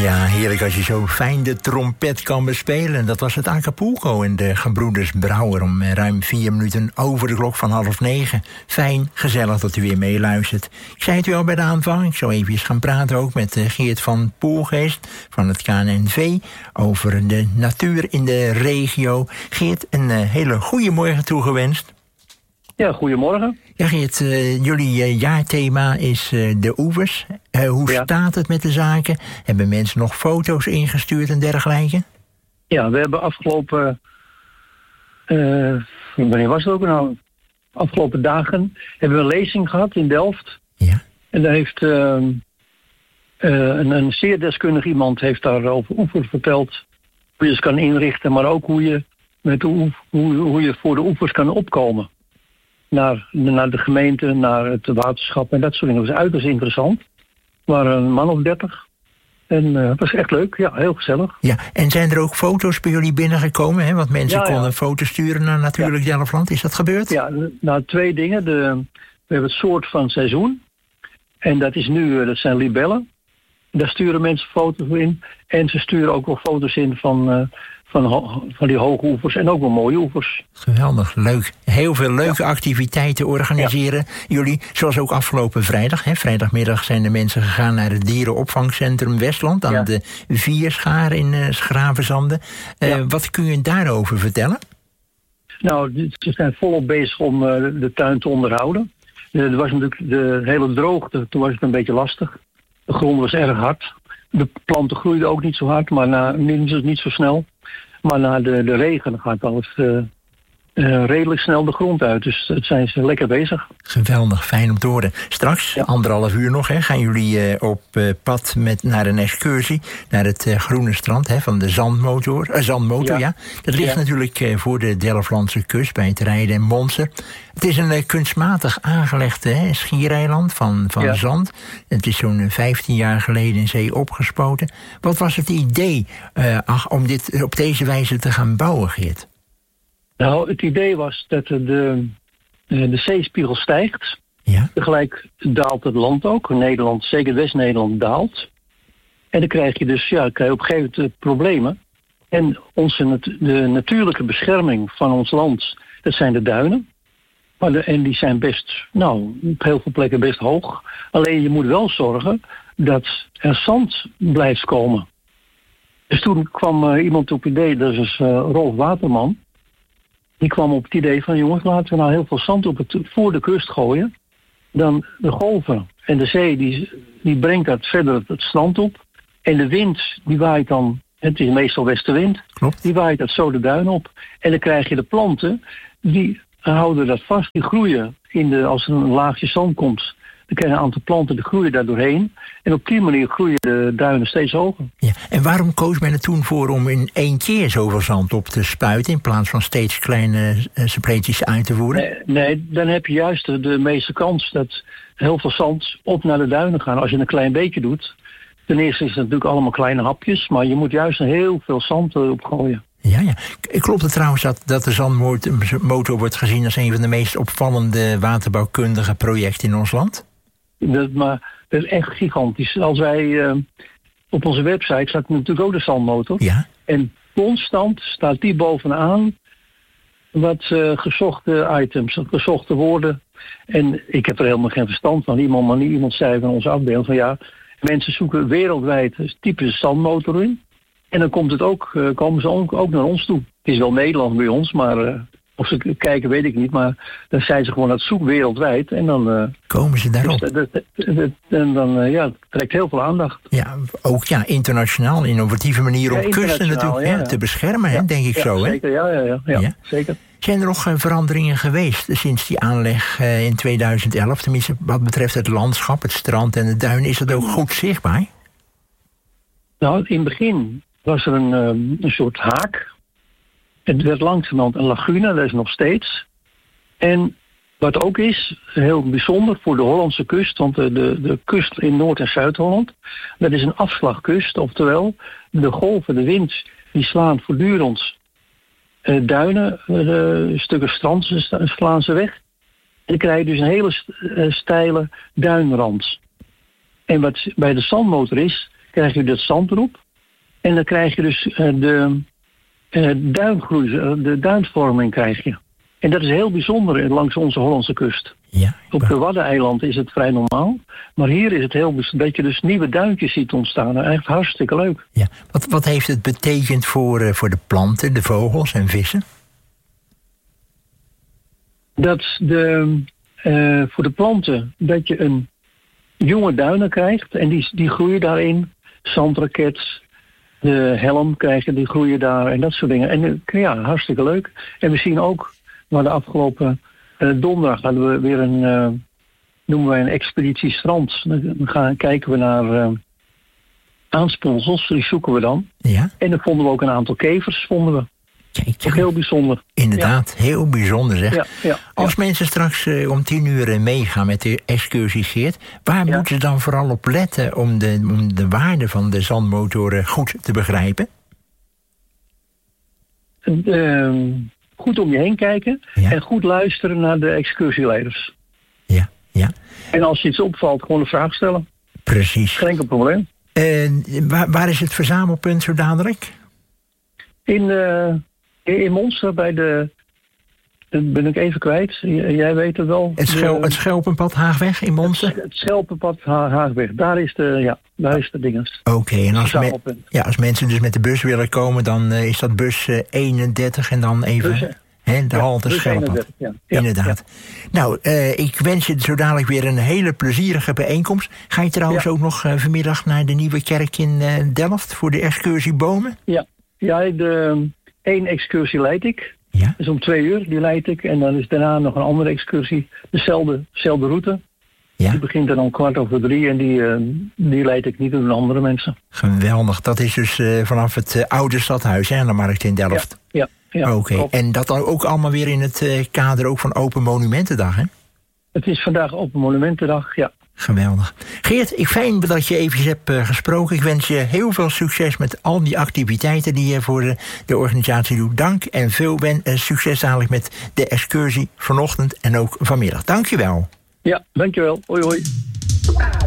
Ja, heerlijk als je zo fijn de trompet kan bespelen. Dat was het Acapulco en de gebroeders Brouwer om ruim 4 minuten over de klok van 8:30. Fijn, gezellig dat u weer meeluistert. Ik zei het u al bij de aanvang, ik zou even gaan praten ook met Geert van Poelgeest van het KNNV over de natuur in de regio. Geert, een hele goede morgen toegewenst. Ja, goedemorgen. Ja, Geert, jullie jaarthema is de oevers. Hoe staat het met de zaken? Hebben mensen nog foto's ingestuurd en dergelijke? Ja, we hebben afgelopen... wanneer was het ook nou? Afgelopen dagen hebben we een lezing gehad in Delft. Ja. En daar heeft een zeer deskundig iemand heeft daar over oevers verteld. Hoe je ze kan inrichten, maar ook hoe je voor de oevers kan opkomen. Naar de gemeente, naar het waterschap en dat soort dingen. Dat was uiterst interessant. We waren een man of 30. En het was echt leuk, ja, heel gezellig. Ja, en zijn er ook foto's bij jullie binnengekomen? Hè? Want mensen konden foto's sturen naar Natuurlijk Delftland. Is dat gebeurd? Ja, nou 2 dingen. We hebben het soort van seizoen. En dat is nu, dat zijn libellen. Daar sturen mensen foto's in. En ze sturen ook wel foto's in van die hoge oevers en ook wel mooie oevers. Geweldig, leuk. Heel veel leuke activiteiten organiseren jullie. Zoals ook afgelopen vrijdag. Hè? Vrijdagmiddag zijn de mensen gegaan naar het dierenopvangcentrum Westland aan de Vierschaar in Schravenzande. Wat kun je daarover vertellen? Nou, ze zijn volop bezig om de tuin te onderhouden. Er was natuurlijk de hele droogte, toen was het een beetje lastig. De grond was erg hard. De planten groeiden ook niet zo hard, maar niet zo snel. Maar na de regen gaat alles redelijk snel de grond uit. Dus dat zijn ze lekker bezig. Geweldig, fijn om te horen. Straks, 1,5 uur nog, gaan jullie op pad naar een excursie naar het groene strand van de Zandmotor. Dat ligt natuurlijk voor de Delftlandse kust bij het Rijden en Monster. Het is een kunstmatig aangelegd schiereiland van zand. Het is zo'n 15 jaar geleden in zee opgespoten. Wat was het idee om dit op deze wijze te gaan bouwen, Geert? Nou, het idee was dat de zeespiegel stijgt. Ja. Tegelijk daalt het land ook. Nederland, zeker West-Nederland, daalt. En dan krijg je dus op een gegeven moment problemen. En de natuurlijke bescherming van ons land, dat zijn de duinen. En die zijn op heel veel plekken best hoog. Alleen je moet wel zorgen dat er zand blijft komen. Dus toen kwam iemand op het idee, dat is Rolf Waterman. Die kwam op het idee van, jongens, laten we nou heel veel zand voor de kust gooien. Dan de golven en de zee, die brengt dat verder het strand op. En de wind, die waait dan, het is meestal westenwind, die waait dat zo de duin op. En dan krijg je de planten, die houden dat vast, die groeien als er een laagje zand komt. Dan krijg je een aantal planten, die groeien daar doorheen. En op die manier groeien de duinen steeds hoger. Ja, en waarom koos men er toen voor om in 1 keer zoveel zand op te spuiten in plaats van steeds kleine spleetjes uit te voeren? Nee, dan heb je juist de meeste kans dat heel veel zand op naar de duinen gaan. Als je een klein beetje doet. Ten eerste is het natuurlijk allemaal kleine hapjes, maar je moet juist heel veel zand opgooien. Ja. Klopt het trouwens dat de Zandmotor wordt gezien als een van de meest opvallende waterbouwkundige projecten in ons land? Dat is echt gigantisch. Als wij op onze website staat natuurlijk ook de Zandmotor. Ja. En constant staat die bovenaan wat gezochte items, gezochte woorden. En ik heb er helemaal geen verstand van. Iemand zei van onze afdeling van mensen zoeken wereldwijd type Zandmotor in. En dan komen ze ook naar ons toe. Het is wel Nederland bij ons, maar of ze kijken weet ik niet. Maar dan zijn ze gewoon aan het zoeken wereldwijd. En dan komen ze daarop. En dan het trekt heel veel aandacht. Ja, ook internationaal, innovatieve manier om kusten natuurlijk te beschermen, denk ik zo. Zeker, ja, zeker. Zijn er nog veranderingen geweest sinds die aanleg in 2011? Tenminste, wat betreft het landschap, het strand en de duinen, is dat ook goed zichtbaar? Nou, in het begin was er een soort haak. Het werd langzamerhand een lagune, dat is nog steeds. En wat ook is, heel bijzonder voor de Hollandse kust, want de kust in Noord- en Zuid-Holland, dat is een afslagkust, oftewel de golven, de wind, die slaan voortdurend duinen, stukken strand slaan ze weg. En dan krijg je dus een hele steile duinrand. En wat bij de Zandmotor is krijg je dat zand erop. En dan krijg je dus de duingroei, de duinvorming krijg je. En dat is heel bijzonder langs onze Hollandse kust. Ja, op de Waddeneilanden is het vrij normaal. Maar hier is het heel dat je dus nieuwe duintjes ziet ontstaan. Echt hartstikke leuk. Ja. Wat heeft het betekend voor de planten, de vogels en vissen? Dat voor de planten dat je een jonge duinen krijgt. En die groeien daarin. Zandraket, de helm krijgen, die groeien daar en dat soort dingen. En ja, hartstikke leuk. En we zien ook, maar de afgelopen donderdag hadden we weer noemen wij een expeditie strand. Dan kijken we naar aanspoelsels, die zoeken we dan. Ja. En dan vonden we ook een aantal kevers, vonden we. Kijk, ook heel bijzonder. Inderdaad, ja. Heel bijzonder zeg. Ja, ja, als mensen straks om 10:00 meegaan met de excursie, Geert, waar moeten ze dan vooral op letten om de waarde van de zandmotoren goed te begrijpen? Goed om je heen kijken en goed luisteren naar de excursieleiders. Ja, ja. En als je iets opvalt, gewoon een vraag stellen. Precies. Geen enkel probleem. Waar is het verzamelpunt zo dadelijk? In Monster bij dat ben ik even kwijt. Jij weet het wel. Het Schelpenpad Haagweg in Monster? Het Schelpenpad Haagweg. Daar is de dinges. Oké, en als mensen dus met de bus willen komen, dan is dat bus 31 en dan even de halte Schelpenpad. Ja. Inderdaad. Ja. Nou, ik wens je zo dadelijk weer een hele plezierige bijeenkomst. Ga je trouwens ook nog vanmiddag naar de Nieuwe Kerk in Delft voor de excursie Bomen? Ja, één excursie leid ik. Ja. Dus om 2:00, die leid ik. En dan is daarna nog een andere excursie. Dezelfde route. Ja. Die begint dan om 2:15 en die leid ik niet door andere mensen. Geweldig. Dat is dus vanaf het oude stadhuis, hè, aan de Markt in Delft. Ja. Oké. En dat dan ook allemaal weer in het kader ook van Open Monumentendag, hè? Het is vandaag Open Monumentendag, ja. Geweldig. Geert, fijn dat je eventjes hebt gesproken. Ik wens je heel veel succes met al die activiteiten die je voor de organisatie doet. Dank en veel succes dadelijk met de excursie vanochtend en ook vanmiddag. Dank je wel. Ja, dank je wel. Hoi, hoi.